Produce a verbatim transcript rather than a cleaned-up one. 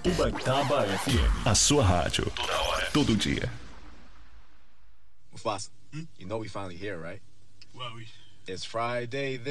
Ubatuba F M. A sua rádio. Toda hora. Todo dia. Mufasa, hmm? You know we finally here, right? Well, we... It's Friday